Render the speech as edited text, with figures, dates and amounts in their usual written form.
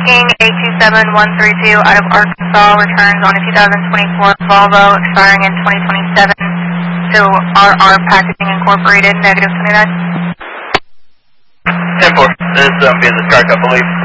King 827132 out of Arkansas returns on a 2024 Volvo expiring in 2027 to RR Packaging Incorporated, -29. 10-4, this is via the SkyCup, I believe.